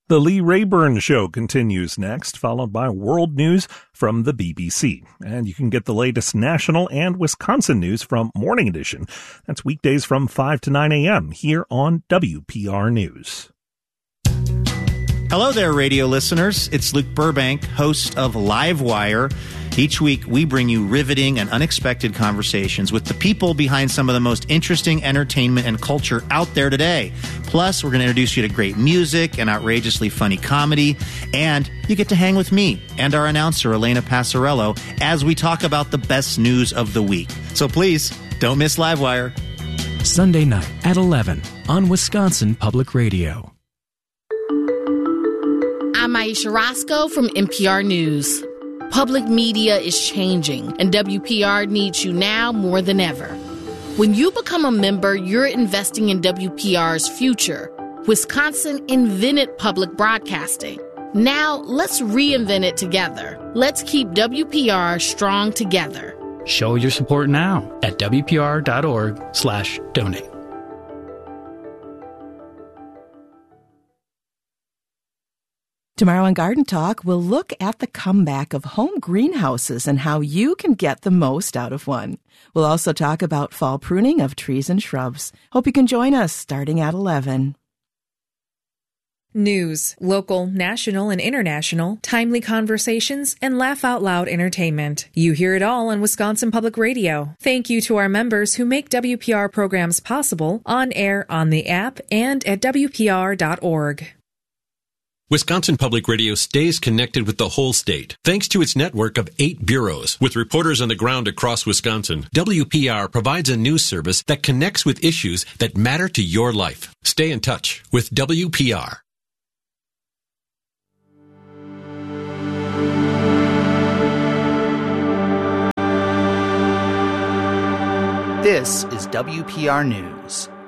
The Lee Rayburn Show continues next, followed by world news from the BBC. And you can get the latest national and Wisconsin news from Morning Edition. That's weekdays from 5 to 9 a.m. here on WPR News. Hello there, radio listeners. It's Luke Burbank, host of Livewire. Each week, we bring you riveting and unexpected conversations with the people behind some of the most interesting entertainment and culture out there today. Plus, we're going to introduce you to great music and outrageously funny comedy. And you get to hang with me and our announcer, Elena Passarello, as we talk about the best news of the week. So please, don't miss Livewire. Sunday night at 11 on Wisconsin Public Radio. I'm Aisha Roscoe from NPR News. Public media is changing, and WPR needs you now more than ever. When you become a member, you're investing in WPR's future. Wisconsin invented public broadcasting. Now, let's reinvent it together. Let's keep WPR strong together. Show your support now at WPR.org/donate. Tomorrow on Garden Talk, we'll look at the comeback of home greenhouses and how you can get the most out of one. We'll also talk about fall pruning of trees and shrubs. Hope you can join us starting at 11. News, local, national, and international, timely conversations, and laugh-out-loud entertainment. You hear it all on Wisconsin Public Radio. Thank you to our members who make WPR programs possible on air, on the app, and at WPR.org. Wisconsin Public Radio stays connected with the whole state. Thanks to its network of 8 bureaus with reporters on the ground across Wisconsin, WPR provides a news service that connects with issues that matter to your life. Stay in touch with WPR. This is WPR News.